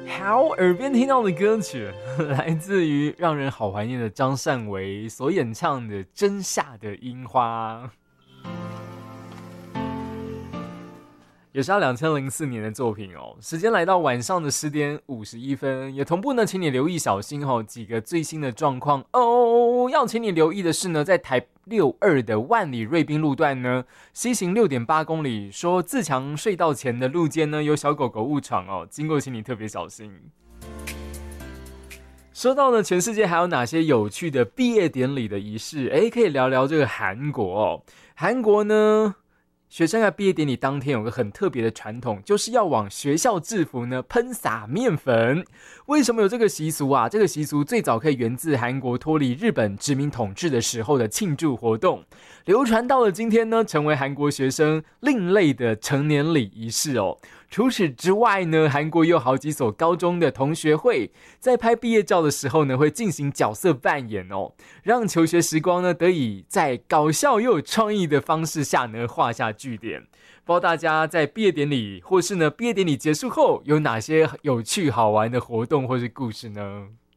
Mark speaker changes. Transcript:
Speaker 1: 好，耳边听到的歌曲来自于让人好怀念的张善为所演唱的《真夏的樱花》，也是他2004年的作品哦。时间来到晚上的10点51分，也同步呢，请你留意小心哦几个最新的状况哦。要请你留意的是呢，在台62的万里瑞滨路段呢，西行6.8公里，说自强隧道前的路肩呢有小狗狗误闯哦，经过请你特别小心。说到呢，全世界还有哪些有趣的毕业典礼的仪式？可以聊聊这个韩国哦。韩国呢，学生在毕业典礼当天有个很特别的传统，就是要往学校制服呢喷洒面粉。为什么有这个习俗啊？这个习俗最早可以源自韩国脱离日本殖民统治的时候的庆祝活动，流传到了今天呢，成为韩国学生另类的成年礼仪式哦。除此之外呢，韩国也有好几所高中的同学会在拍毕业照的时候呢，会进行角色扮演哦，让求学时光呢得以在搞笑又有创意的方式下呢画下句点。不知道大家在毕业典礼或是呢毕业典礼结束后有哪些有趣好玩的活动或是故事呢？